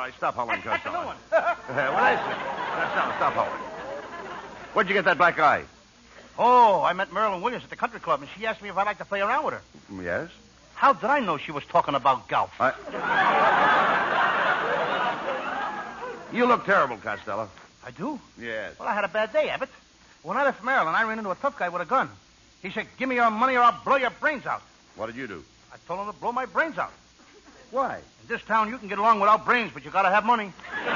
right, stop howling, That's a Costello. new one. Well, that's it. Stop howling. Where'd you get that black guy? Oh, I met Marilyn Williams at the country club, and she asked me if I'd like to play around with her. Yes? How did I know she was talking about golf? You look terrible, Costello. I do? Yes. Well, I had a bad day, Abbott. When I left Maryland, I ran into a tough guy with a gun. He said, give me your money or I'll blow your brains out. What did you do? I told him to blow my brains out. Why? In this town, you can get along without brains, but you gotta have money.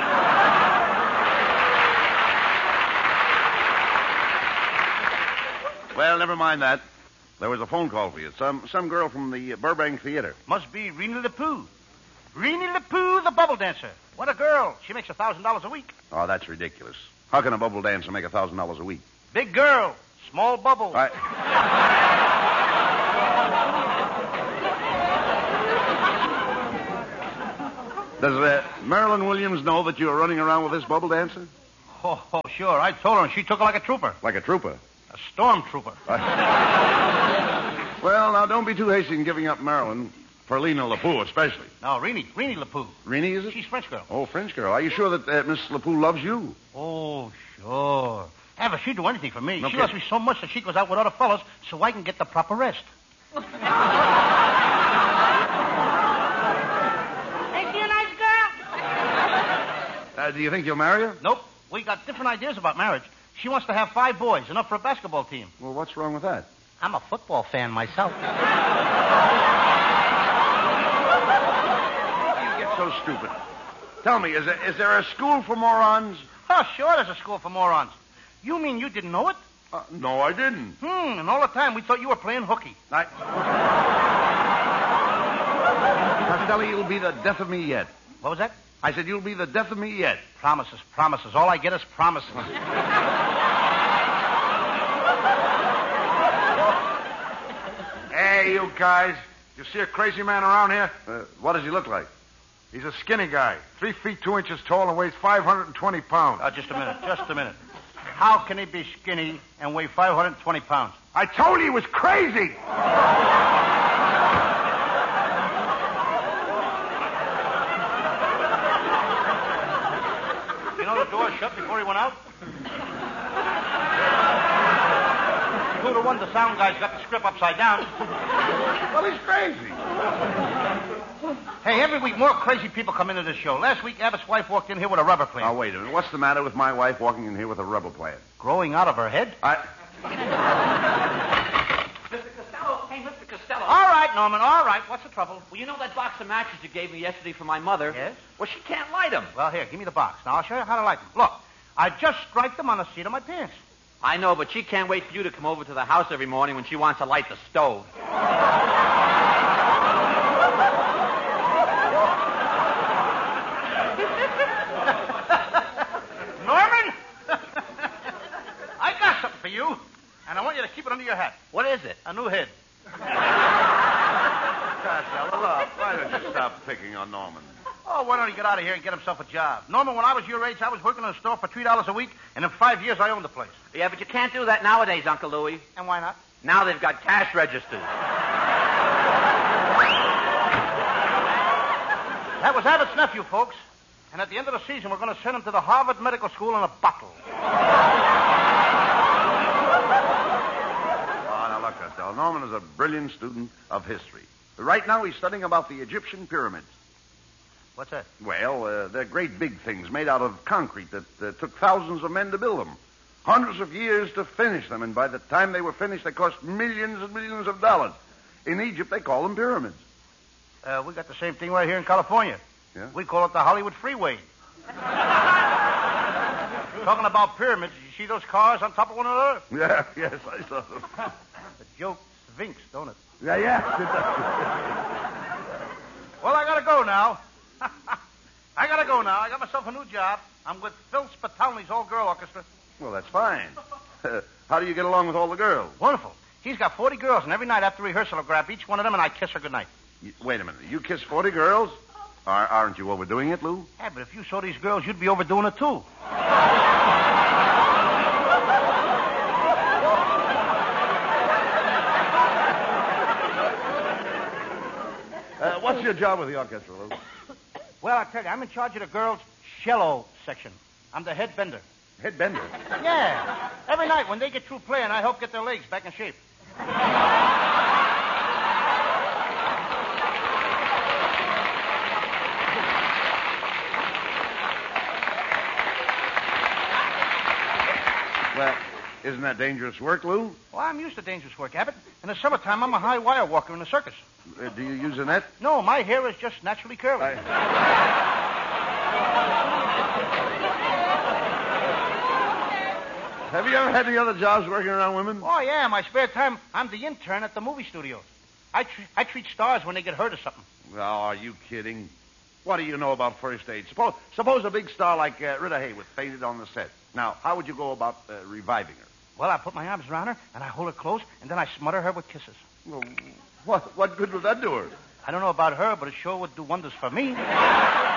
Well, never mind that. There was a phone call for you. Some girl from the Burbank Theater. Must be Reenie LePoo. Reenie LePoo, the bubble dancer. What a girl. She makes $1,000 a week. Oh, that's ridiculous. How can a bubble dancer make $1,000 a week? Big girl. Small bubble. Does Marilyn Williams know that you're running around with this bubble dancer? Oh, sure. I told her, and she took her like a trooper. Like a trooper? A storm trooper. Well, now, don't be too hasty in giving up Marilyn. For Lena LePoo, especially. No, Reenie LePoo. Reenie, is it? She's French girl. Oh, French girl. Are you sure that Miss LePoo loves you? Oh, sure. Ever, she'd do anything for me. No She kidding. loves me so much that she goes out with other fellas so I can get the proper rest. Ain't she a nice girl? Do you think you'll marry her? Nope. We got different ideas about marriage. She wants to have 5 boys, enough for a basketball team. Well, what's wrong with that? I'm a football fan myself. You get so stupid. Tell me, is there a school for morons? Oh, sure there's a school for morons. You mean you didn't know it? No, I didn't. And all the time we thought you were playing hooky. Costello, you'll be the death of me yet. What was that? I said you'll be the death of me yet. Promises. All I get is promises. Hey, you guys. You see a crazy man around here? What does he look like? He's a skinny guy. 3 feet 2 inches tall and weighs 520 pounds. Just a minute. How can he be skinny and weigh 520 pounds? I told you he was crazy. You know the door shut before he went out? 2 to 1, the sound guy's got the script upside down. Well, he's crazy. Hey, every week more crazy people come into this show. Last week, Abbott's wife walked in here with a rubber plant. Now, wait a minute. What's the matter with my wife walking in here with a rubber plant? Growing out of her head? Mr. Costello. Hey, Mr. Costello. All right, Norman, all right. What's the trouble? Well, you know that box of matches you gave me yesterday for my mother? Yes? Well, she can't light them. Well, here, give me the box. Now, I'll show you how to light them. Look, I just striped them on the seat of my pants. I know, but she can't wait for you to come over to the house every morning when she wants to light the stove. Norman? I got something for you, and I want you to keep it under your hat. What is it? A new head. Costello, look, why don't you stop picking on Norman? Oh, why don't he get out of here and get himself a job? Norman, when I was your age, I was working in a store for $3 a week, and in 5 years, I owned the place. Yeah, but you can't do that nowadays, Uncle Louie. And why not? Now they've got cash registers. That was Abbott's nephew, folks. And at the end of the season, we're going to send him to the Harvard Medical School in a bottle. Oh, now look, Costello. Norman is a brilliant student of history. Right now, he's studying about the Egyptian pyramids. What's that? Well, they're great big things made out of concrete that took thousands of men to build them. Hundreds of years to finish them, and by the time they were finished, they cost millions and millions of dollars. In Egypt, they call them pyramids. We got the same thing right here in California. Yeah? We call it the Hollywood Freeway. Talking about pyramids, did you see those cars on top of one another? Yeah, yes, I saw them. The joke stinks, don't it? Yeah. Well, I gotta go now. I got myself a new job. I'm with Phil Spitalny's all-girl orchestra. Well, that's fine. How do you get along with all the girls? Wonderful. He's got 40 girls, and every night after rehearsal, I'll grab each one of them and I kiss her goodnight. Wait a minute. You kiss 40 girls? Aren't you overdoing it, Lou? Yeah, but if you saw these girls, you'd be overdoing it, too. What's your job with the orchestra, Lou? Well, I tell you, I'm in charge of the girls' cello section. I'm the head bender. Head bender. Yeah. Every night when they get through playing, I help get their legs back in shape. Well, isn't that dangerous work, Lou? Well, I'm used to dangerous work, Abbott. In the summertime, I'm a high wire walker in the circus. Do you use a net? No, my hair is just naturally curly. Have you ever had any other jobs working around women? Oh, yeah. In my spare time, I'm the intern at the movie studios. I treat stars when they get hurt or something. Oh, are you kidding? What do you know about first aid? Suppose a big star like Rita Hayworth fainted on the set. Now, how would you go about reviving her? Well, I put my arms around her, and I hold her close, and then I smother her with kisses. Well, what good would that do her? I don't know about her, but it sure would do wonders for me.